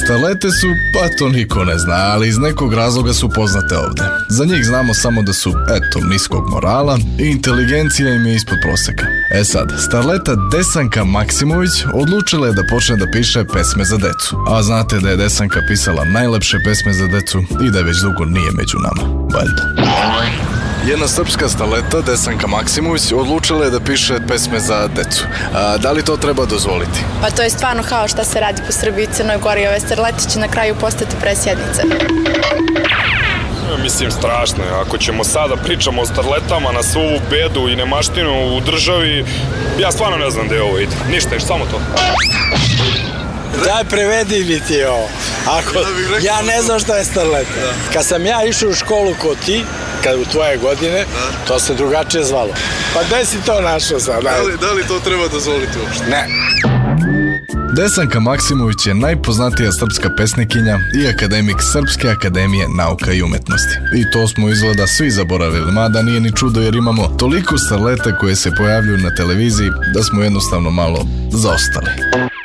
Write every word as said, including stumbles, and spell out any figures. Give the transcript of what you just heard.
Starlete su, pa to niko ne zna, ali iz nekog razloga su poznate ovde. Za njih znamo samo da su, eto, niskog morala i inteligencija im je ispod proseka. E sad, starleta Desanka Maksimović odlučila je da počne da piše pesme za decu. A znate da je Desanka pisala najlepše pesme za decu i da već dugo nije među nama. Valjda. Jedna srpska starleta, Desanka Maksimović, odlučila je da piše pesme za decu. A, da li to treba dozvoliti? Pa to je stvarno kao šta se radi po Srbiji i Crnoj Gori. Ove starlete će na kraju postati presjednice. Mislim, strašno je. Ako ćemo sada pričamo o starletama na svu bedu i nemaštinu u državi, ja stvarno ne znam gde ovo ide. Ništa, još samo to. Daj, prevedi mi ti ovo. Ako, ja ne znam šta je starleta. Kad sam ja išao u školu kod ti, kad u tvoje godine, to se drugačije zvalo. Pa gde si to našao sad? Da li, da li to treba dozvoliti uopšte? Ne. Desanka Maksimović je najpoznatija srpska pesnikinja i akademik Srpske akademije nauka i umetnosti. I to smo izgleda svi zaboravili, mada nije ni čudo jer imamo toliko starleta koje se pojavljuju na televiziji da smo jednostavno malo zaostali.